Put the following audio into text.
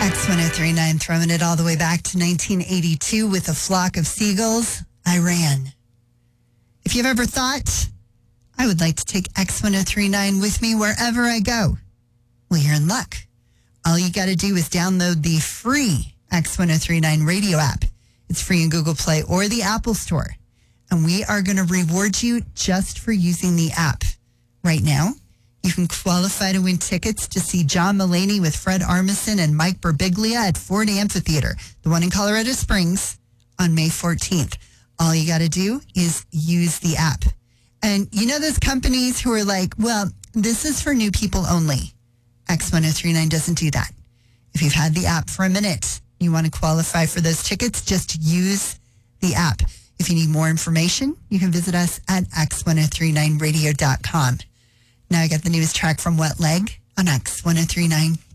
X1039 throwing it all the way back to 1982 with a flock of seagulls. I ran. If you've ever thought, I would like to take X1039 with me wherever I go, well, you're in luck. All you got to do is download the free X1039 radio app. It's free in Google Play or the Apple Store. And we are going to reward you just for using the app. Right now, you can qualify to win tickets to see John Mulaney with Fred Armisen and Mike Birbiglia at Ford Amphitheater, the one in Colorado Springs, on May 14th. All you got to do is use the app. And you know those companies who are like, well, this is for new people only. X1039 doesn't do that. If you've had the app for a minute, you want to qualify for those tickets, just use the app. If you need more information, you can visit us at x1039radio.com. Now I got the newest track from Wet Leg on X1039.